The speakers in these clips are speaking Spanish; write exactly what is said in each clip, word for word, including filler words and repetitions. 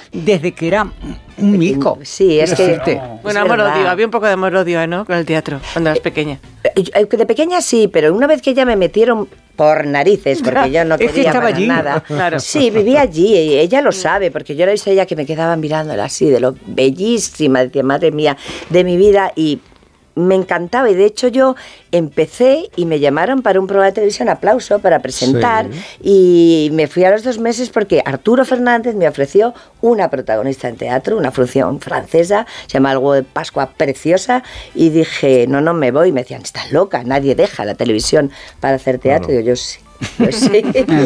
desde que era un mico. Sí, es que... No. Bueno, amor-odio, había un poco de amor-odio, ¿no? Con el teatro, cuando eras pequeña. De pequeña sí, pero una vez que ya me metieron por narices, porque yo no Es que quería estaba para allí. nada. Claro. Sí, vivía allí, y ella lo sabe, porque yo la he visto a ella que me quedaba mirándola así, de lo bellísima, decía, madre mía, de mi vida, y me encantaba, y de hecho yo empecé y me llamaron para un programa de televisión, Aplauso, para presentar, sí. Y me fui a los dos meses porque Arturo Fernández me ofreció una protagonista en teatro, una función francesa, se llama Algo de Pascua Preciosa, y dije, no, no me voy, y me decían, estás loca, nadie deja la televisión para hacer teatro, claro. Y yo, yo sí. Pues sí.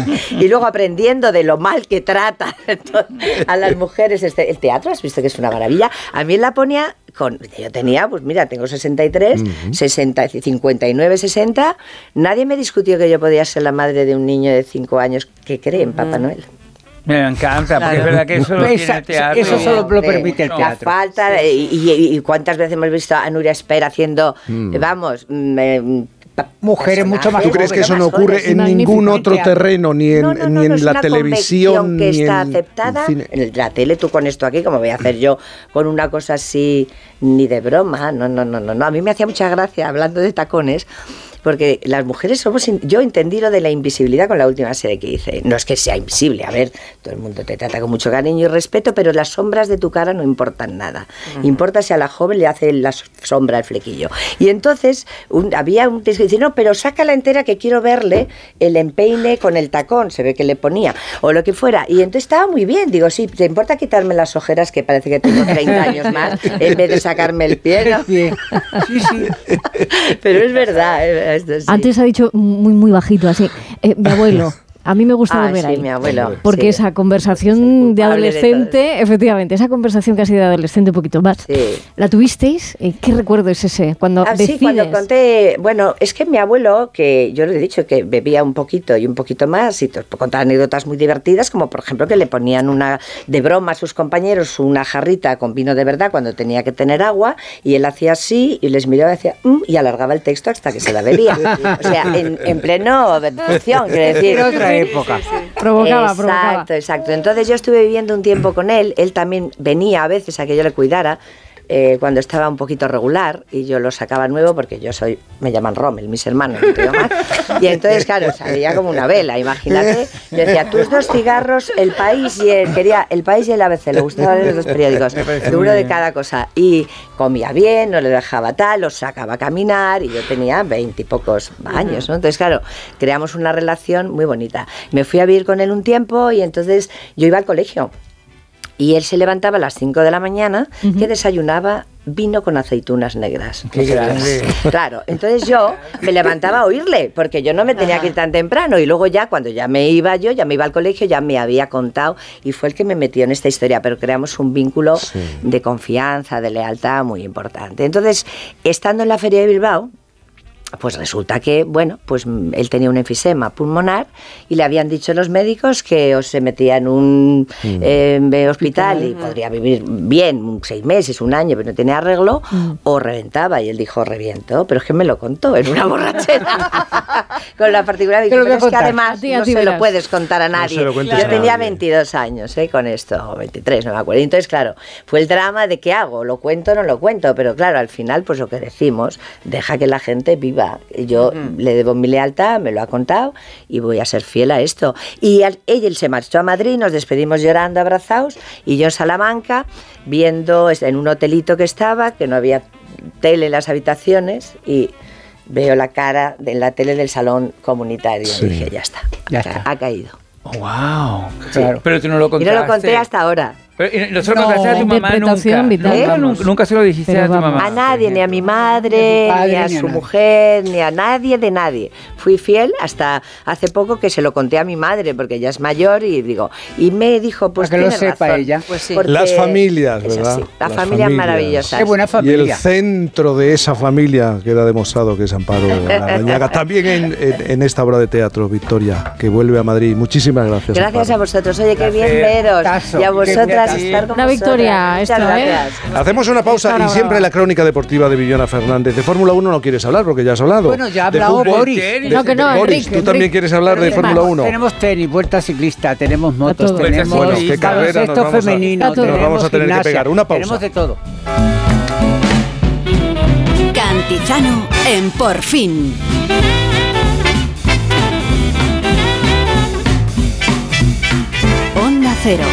Y luego aprendiendo de lo mal que trata a las mujeres este, el teatro, has visto que es una maravilla. A mí en la ponía con, yo tenía, pues mira, tengo sesenta y tres, uh-huh. sesenta, cincuenta y nueve, sesenta, nadie me discutió que yo podía ser la madre de un niño de cinco años que cree en Papá Noel. Me encanta, porque claro. Es verdad que eso lo tiene el teatro. Eso solo lo permite el teatro. La falta, sí, sí. Y, y, y cuántas veces hemos visto a Nuria Espera haciendo, mm. vamos... Mm, mujeres mucho más. ¿Tú crees que eso no ocurre en ningún otro terreno, ni en, no, no, no, ni en no, es la una televisión, que ni está en aceptada cine? En la tele? Tú con esto aquí, como voy a hacer yo con una cosa así, ni de broma. No, no, no, no, no. A mí me hacía mucha gracia, hablando de tacones, porque las mujeres somos... In- yo entendí lo de la invisibilidad con la última serie que hice. No es que sea invisible, a ver, todo el mundo te trata con mucho cariño y respeto, pero las sombras de tu cara no importan nada. Uh-huh. Importa si a la joven le hace la sombra el flequillo. Y entonces un, había un texto que dice, no, pero sácala entera que quiero verle el empeine con el tacón, se ve que le ponía, o lo que fuera. Y entonces estaba muy bien, digo, sí, ¿te importa quitarme las ojeras que parece que tengo treinta años más en vez de sacarme el pie, ¿no? Sí, sí, sí. Pero es verdad, es Esto, sí. Antes ha dicho muy muy bajito así, eh, mi abuelo. A mí me gusta ah, volver sí, ahí. mi abuelo. Porque sí. esa conversación de adolescente, de efectivamente, esa conversación que ha sido de adolescente un poquito más, sí. ¿La tuvisteis? ¿Qué recuerdo es ese? Cuando ah, decides... Sí, cuando conté... Bueno, es que mi abuelo, que yo le he dicho que bebía un poquito y un poquito más, y te puedo contar anécdotas muy divertidas, como por ejemplo que le ponían una de broma a sus compañeros una jarrita con vino de verdad cuando tenía que tener agua, y él hacía así, y les miraba y decía, mmm, y alargaba el texto hasta que se la bebía. O sea, en, en pleno función, quiero decir. Era otra época. Sí. Provocaba, exacto, provocaba. Exacto, exacto. Entonces yo estuve viviendo un tiempo con él, él también venía a veces a que yo le cuidara, eh, cuando estaba un poquito regular, y yo lo sacaba nuevo porque yo soy, me llaman Rommel, mis hermanos, no te más. Y entonces, claro, salía como una vela, imagínate. Yo decía, tus dos cigarros, El País y el, quería El País y el A B C, le gustaban los dos periódicos, uno de cada cosa. Y comía bien, no le dejaba tal, los sacaba a caminar, y yo tenía veintipocos años, ¿no? Entonces, claro, creamos una relación muy bonita. Me fui a vivir con él un tiempo, y entonces yo iba al colegio. Y él se levantaba a las cinco de la mañana, uh-huh. que desayunaba vino con aceitunas negras. Qué grande. Claro, entonces yo me levantaba a oírle, porque yo no me tenía que ir tan temprano, y luego ya cuando ya me iba yo, ya me iba al colegio, ya me había contado, y fue el que me metió en esta historia, pero creamos un vínculo sí. de confianza, de lealtad muy importante. Entonces, estando en la Feria de Bilbao, pues resulta que, bueno, pues él tenía un enfisema pulmonar, y le habían dicho los médicos que o se metía en un mm. eh, hospital mm. y podría vivir bien, seis meses, un año, pero no tenía arreglo, mm. o reventaba, y él dijo, reviento, pero es que me lo contó en una borrachera, con la particularidad, pero es que además tía, no tía, se verás. lo puedes contar a nadie. No Yo tenía veintidós años, ¿eh? Con esto, o veintitrés, no me acuerdo. Entonces, claro, fue el drama de qué hago, lo cuento o no lo cuento, pero claro, al final, pues lo que decimos, deja que la gente viva. Yo uh-huh. le debo mi lealtad, me lo ha contado, y voy a ser fiel a esto. Y al, ella se marchó a Madrid, nos despedimos llorando, abrazados, y yo en Salamanca, viendo en un hotelito que estaba, que no había tele en las habitaciones, y veo la cara de la tele del salón comunitario. Sí. Y dije, ya está, ya ha, está. ha caído. Oh, wow. Sí. Claro. Pero tú no lo contaste. Y no lo conté hasta ahora. Pero no se lo contaste no, a tu mamá nunca. Vital, ¿Eh? Nunca, nunca se lo dijiste pero a tu vamos. mamá. A nadie, ni a mi madre, padre, ni a ni a su nadie. mujer, ni a nadie de nadie. Fui fiel hasta hace poco, que se lo conté a mi madre, porque ella es mayor, y digo, y me dijo, pues para que lo tiene sepa razón. ella. Pues sí. Las familias, ¿verdad? Así, la Las familia familias. maravillosa. Qué buena Y familia. el centro de esa familia queda demostrado que es Amparo Larrañaga. También en, en, en esta obra de teatro, Victoria, que vuelve a Madrid. Muchísimas gracias. Gracias Amparo. a vosotros. Oye, qué bien Gracias. veros. Tazo. Y a vosotras encantadas Marta. estar con Una victoria vosotras. esto, Muchas ¿eh? gracias. Hacemos una pausa Ahora y va. siempre la crónica deportiva de Villona Fernández. De Fórmula uno no quieres hablar porque ya has hablado. Bueno, ya ha De hablado fútbol, Boris. de- No, que no, de- Boris, Enrique, ¿tú también Enrique. quieres hablar de Pero Fórmula más, uno? Tenemos tenis, vuelta ciclista, tenemos motos, todo. tenemos Bueno, qué carrera, nos baloncesto vamos a- femenino, Está todo. tenemos Nos vamos a tener que gimnasia, pegar una pausa. Tenemos de todo. Cantizano en Por Fin. Onda Cero.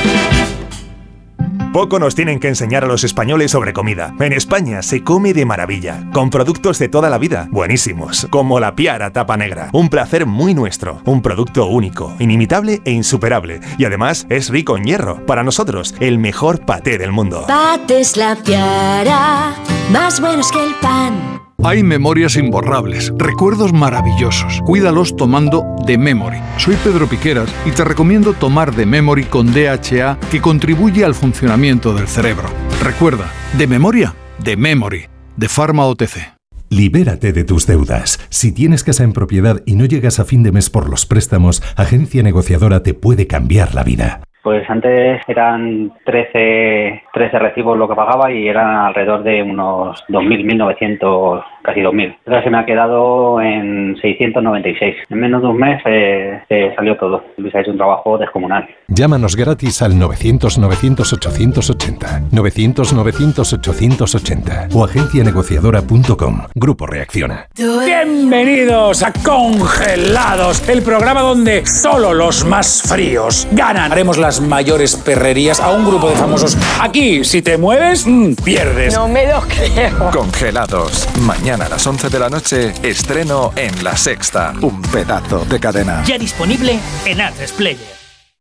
Poco nos tienen que enseñar a los españoles sobre comida. En España se come de maravilla, con productos de toda la vida, buenísimos, como la Piara Tapa Negra. Un placer muy nuestro, un producto único, inimitable e insuperable. Y además es rico en hierro. Para nosotros, el mejor paté del mundo. Pates La Piara, más buenos que el pan. Hay memorias imborrables, recuerdos maravillosos. Cuídalos tomando The Memory. Soy Pedro Piqueras y te recomiendo tomar The Memory con D H A, que contribuye al funcionamiento del cerebro. Recuerda, de memoria, The Memory, de Pharma O T C. Libérate de tus deudas. Si tienes casa en propiedad y no llegas a fin de mes por los préstamos, Agencia Negociadora te puede cambiar la vida. Pues antes eran trece, trece recibos lo que pagaba y eran alrededor de unos dos mil, mil novecientos, casi dos mil. Ahora se me ha quedado en seiscientos noventa y seis. En menos de un mes eh, se salió todo. Luis ha hecho un trabajo descomunal. Llámanos gratis al novecientos, novecientos, ochocientos ochenta, novecientos, novecientos, ochocientos ochenta o agencia negociadora punto com. Grupo Reacciona. Bienvenidos a Congelados, el programa donde solo los más fríos ganan. Haremos las mayores perrerías a un grupo de famosos. Aquí, si te mueves, mmm, pierdes. No me lo creo. Congelados. Mañana a las once de la noche, estreno en La Sexta. Un pedazo de cadena. Ya disponible en A tres Player.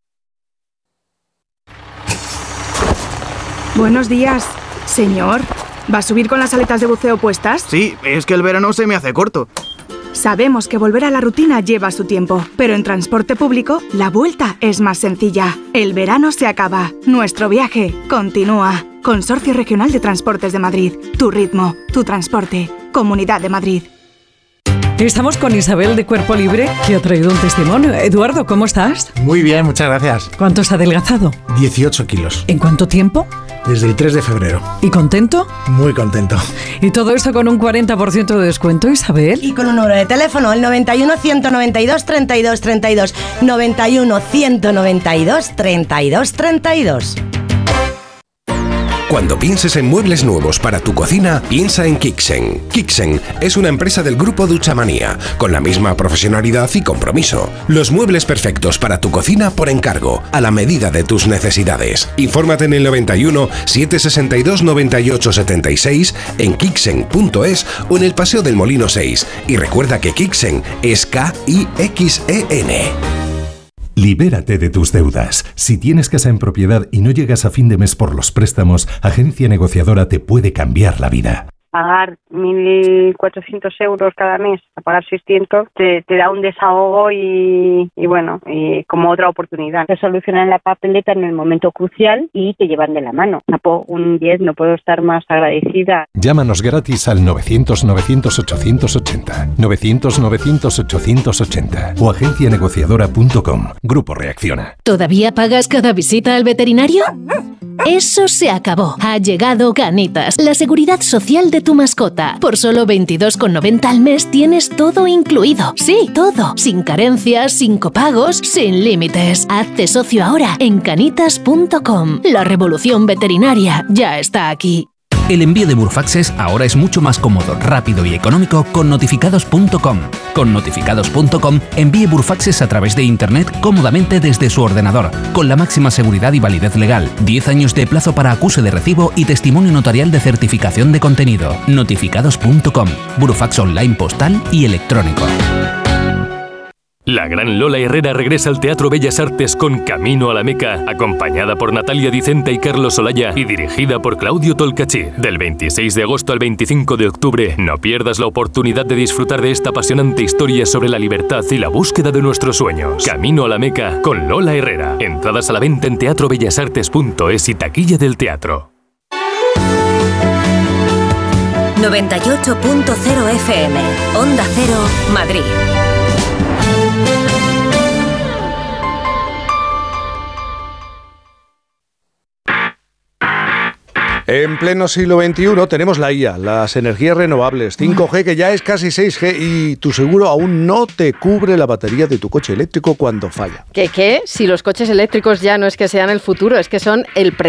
Buenos días, señor. ¿Va a subir con las aletas de buceo puestas? Sí, es que el verano se me hace corto. Sabemos que volver a la rutina lleva su tiempo, pero en transporte público la vuelta es más sencilla. El verano se acaba, nuestro viaje continúa. Consorcio Regional de Transportes de Madrid. Tu ritmo, tu transporte. Comunidad de Madrid. Estamos con Isabel de Cuerpo Libre, que ha traído un testimonio. Eduardo, ¿cómo estás? Muy bien, muchas gracias. ¿Cuánto has adelgazado? dieciocho kilos. ¿En cuánto tiempo? Desde el tres de febrero. ¿Y contento? Muy contento. Y todo esto con un cuarenta por ciento de descuento, Isabel. Y con un número de teléfono, el noventa y uno, ciento noventa y dos, treinta y dos, treinta y dos. noventa y uno, ciento noventa y dos, treinta y dos, treinta y dos. Cuando pienses en muebles nuevos para tu cocina, piensa en Kixen. Kixen es una empresa del grupo Duchamanía, con la misma profesionalidad y compromiso. Los muebles perfectos para tu cocina por encargo, a la medida de tus necesidades. Infórmate en el noventa y uno, setecientos sesenta y dos, noventa y ocho, setenta y seis, en kixen punto es o en el Paseo del Molino seis. Y recuerda que Kixen es K I X E N. Libérate de tus deudas. Si tienes casa en propiedad y no llegas a fin de mes por los préstamos, Agencia Negociadora te puede cambiar la vida. Pagar mil cuatrocientos euros cada mes a pagar seiscientos te, te da un desahogo y, y bueno, y como otra oportunidad. Te solucionan la papeleta en el momento crucial y te llevan de la mano. Napo, un diez, no puedo estar más agradecida. Llámanos gratis al novecientos, novecientos, ochocientos ochenta, novecientos, novecientos, ochocientos ochenta o agencia negociadora punto com. Grupo Reacciona. ¿Todavía pagas cada visita al veterinario? Eso se acabó. Ha llegado Canitas, la seguridad social de tu mascota. Por solo veintidós con noventa al mes tienes todo incluido. Sí, todo. Sin carencias, sin copagos, sin límites. Hazte socio ahora en canitas punto com. La revolución veterinaria ya está aquí. El envío de Burfaxes ahora es mucho más cómodo, rápido y económico con notificados punto com. Con notificados punto com envíe Burfaxes a través de Internet cómodamente desde su ordenador, con la máxima seguridad y validez legal, diez años de plazo para acuse de recibo y testimonio notarial de certificación de contenido. notificados punto com. Burfax online postal y electrónico. La gran Lola Herrera regresa al Teatro Bellas Artes con Camino a la Meca, acompañada por Natalia Dicenta y Carlos Olaya y dirigida por Claudio Tolcachir. Del veintiséis de agosto al veinticinco de octubre, no pierdas la oportunidad de disfrutar de esta apasionante historia sobre la libertad y la búsqueda de nuestros sueños. Camino a la Meca con Lola Herrera. Entradas a la venta en teatro bellas artes punto es y taquilla del teatro. noventa y ocho punto cero F M, Onda Cero, Madrid. En pleno siglo veintiuno tenemos la I A, las energías renovables, cinco G que ya es casi seis G y tu seguro aún no te cubre la batería de tu coche eléctrico cuando falla. ¿Qué qué? Si los coches eléctricos ya no es que sean el futuro, es que son el presente.